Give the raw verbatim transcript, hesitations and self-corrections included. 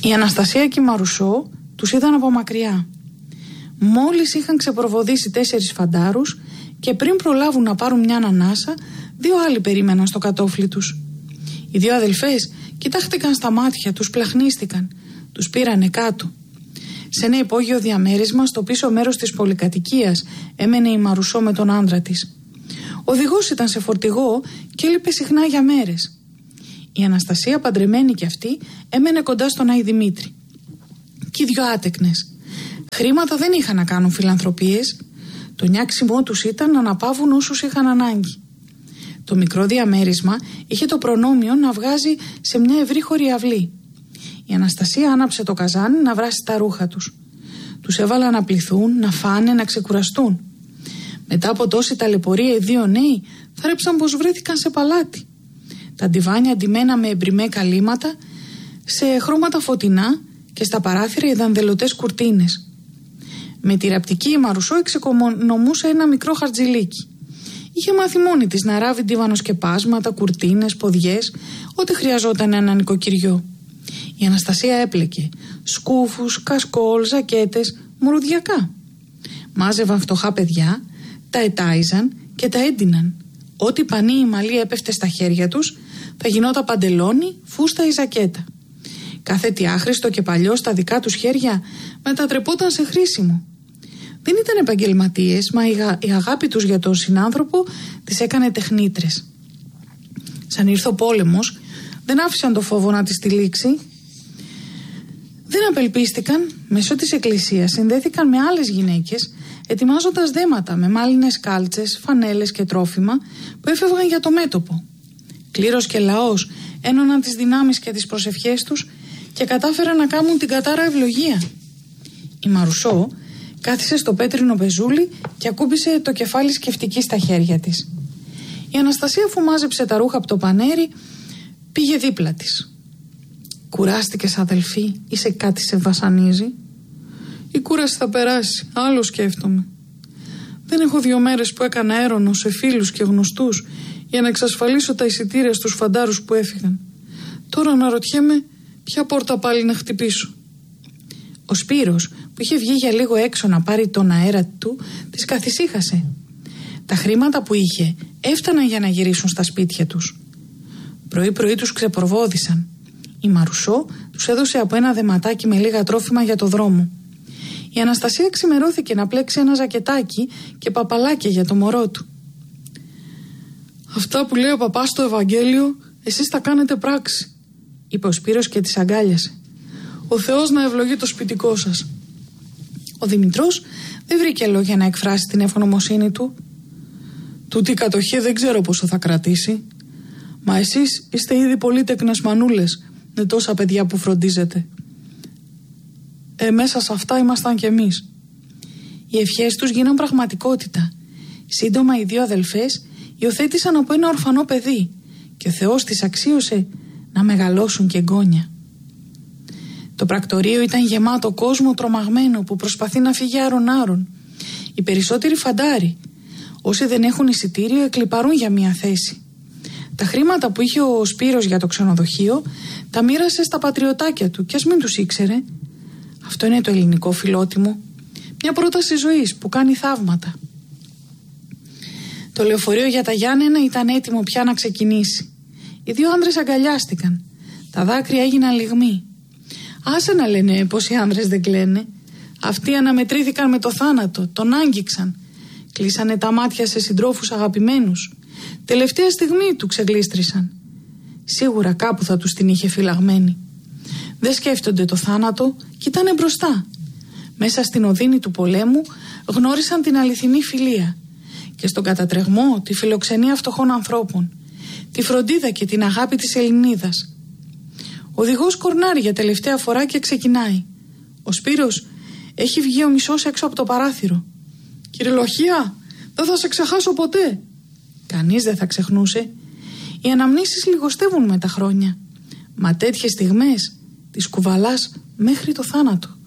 Η Αναστασία και η Μαρουσό τους είδαν από μακριά. Μόλις είχαν ξεπροβοδήσει τέσσερις φαντάρους και πριν προλάβουν να πάρουν μια ανάσα, δύο άλλοι περίμεναν στο κατόφλι τους. Οι δύο αδελφές κοιτάχτηκαν στα μάτια, τους πλαχνίστηκαν, τους πήρανε κάτω. Σε ένα υπόγειο διαμέρισμα στο πίσω μέρος της πολυκατοικίας έμενε η Μαρουσό με τον άντρα της. Ο οδηγός ήταν σε φορτηγό και έλειπε συχνά για μέρες. Η Αναστασία, παντρεμένη κι αυτή, έμενε κοντά στον Άη Δημήτρη. Κι οι δυο άτεκνες. Χρήματα δεν είχαν να κάνουν φιλανθρωπίες. Το νιάξιμό τους ήταν να αναπαύουν όσους είχαν ανάγκη. Το μικρό διαμέρισμα είχε το προνόμιο να βγάζει σε μια ευρύχωρη αυλή. Η Αναστασία άναψε το καζάνι να βράσει τα ρούχα τους. Τους έβαλα να πληθούν, να φάνε, να ξεκουραστούν. Μετά από τόση ταλαιπωρία οι δύο νέοι θάρεψαν πως βρέθηκαν σε παλάτι. Τα ντιβάνια ντυμένα με εμπριμέ καλύματα, σε χρώματα φωτεινά και στα παράθυρα οι δανδελωτές κουρτίνες. Με τη ραπτική η Μαρουσό εξοικονομούσε ένα μικρό χαρτζηλίκι. Είχε μάθει μόνη της να ράβει ντιβανοσκεπάσματα, κουρτίνες, ποδιές, ό,τι χρειαζόταν ένα νοικοκυριό. Η Αναστασία έπλεκε σκούφους, κασκόλ, ζακέτες, μουρουδιακά. Μάζευαν φτωχά παιδιά, τα ετάιζαν και τα έντυναν. Ό,τι πανί ή μαλλί έπεφτε στα χέρια τους, θα γινόταν παντελόνι, φούστα ή ζακέτα. Κάθε τι άχρηστο και παλιό στα δικά τους χέρια μετατρεπόταν σε χρήσιμο. Δεν ήταν επαγγελματίες, μα η αγάπη τους για τον συνάνθρωπο τις έκανε τεχνίτρες. Σαν ήρθε ο πόλεμος, δεν άφησαν το φόβο να τις τυλίξει. Δεν απελπίστηκαν, μέσω της εκκλησίας συνδέθηκαν με άλλες γυναίκες, ετοιμάζοντας δέματα με μάλινες κάλτσες, φανέλες και τρόφιμα που έφευγαν για το μέτωπο. Κλήρος και λαός ένωναν τις δυνάμεις και τις προσευχές τους και κατάφεραν να κάνουν την κατάρα ευλογία. Η Μαρουσό κάθισε στο πέτρινο πεζούλι και ακούμπησε το κεφάλι σκεφτική στα χέρια της. Η Αναστασία, αφού μάζεψε τα ρούχα από το πανέρι, πήγε δίπλα της. «Κουράστηκες, αδελφή, ή σε κάτι σε βασανίζει?» «Η κούραση θα περάσει, άλλο σκέφτομαι. Δεν έχω δύο μέρες που έκανα έρωνο σε φίλους και γνωστούς για να εξασφαλίσω τα εισιτήρια στους φαντάρους που έφυγαν. Τώρα αναρωτιέμαι ποια πόρτα πάλι να χτυπήσω». Ο Σπύρος, που είχε βγει για λίγο έξω να πάρει τον αέρα του, τις καθησύχασε. Τα χρήματα που είχε έφταναν για να γυρίσουν στα σπίτια τους. Πρωί-πρωί τους ξεπροβόδησαν. Η Μαρουσό τους έδωσε από ένα δεματάκι με λίγα τρόφιμα για το δρόμο. Η Αναστασία ξημερώθηκε να πλέξει ένα ζακετάκι και παπαλάκια για το μωρό του. «Αυτά που λέει ο παπάς στο Ευαγγέλιο, εσείς τα κάνετε πράξη», είπε ο Σπύρος και τις αγκάλιασε. «Ο Θεός να ευλογεί το σπιτικό σας». Ο Δημητρός δεν βρήκε λόγια να εκφράσει την ευγνωμοσύνη του. «Τούτη η κατοχή δεν ξέρω πόσο θα κρατήσει. Μα εσείς είστε ήδη πολύτεκνες μανούλες με τόσα παιδιά που φροντίζετε. Ε, μέσα σε αυτά ήμασταν κι εμείς». Οι ευχές τους γίναν πραγματικότητα. Σύντομα οι δύο αδελφές υιοθέτησαν από ένα ορφανό παιδί και ο Θεός τις αξίωσε να μεγαλώσουν και εγγόνια. Το πρακτορείο ήταν γεμάτο κόσμο τρομαγμένο που προσπαθεί να φύγει άρον-άρον. Οι περισσότεροι φαντάροι. Όσοι δεν έχουν εισιτήριο εκλιπαρούν για μια θέση. Τα χρήματα που είχε ο Σπύρος για το ξενοδοχείο τα μοίρασε στα πατριωτάκια του κι ας μην τους ήξερε. Αυτό είναι το ελληνικό φιλότιμο. Μια πρόταση ζωής που κάνει θαύματα. Το λεωφορείο για τα Γιάννενα ήταν έτοιμο πια να ξεκινήσει. Οι δύο άντρες αγκαλιάστηκαν. Τα δάκρυα έγιναν λιγμοί. Άσε να λένε πως οι άντρες δεν κλαίνε. Αυτοί αναμετρήθηκαν με το θάνατο, τον άγγιξαν. Κλείσανε τα μάτια σε συντρόφους αγαπημένους. Τελευταία στιγμή του ξεγλίστρησαν. Σίγουρα κάπου θα τους την είχε φυλαγμένη. Δεν σκέφτονται το θάνατο, κοιτάνε μπροστά. Μέσα στην οδύνη του πολέμου γνώρισαν την αληθινή φιλία και στον κατατρεγμό τη φιλοξενία φτωχών ανθρώπων, τη φροντίδα και την αγάπη της Ελληνίδας. Ο οδηγός κορνάρει για τελευταία φορά και ξεκινάει. Ο Σπύρος έχει βγει ο μισός έξω από το παράθυρο. «Κύριε Λοχεία, δεν θα σε ξεχάσω ποτέ». Κανείς δεν θα ξεχνούσε. Οι αναμνήσεις λιγοστεύουν με τα χρόνια, μα τέτοιες στιγμές τις κουβαλάς μέχρι το θάνατο.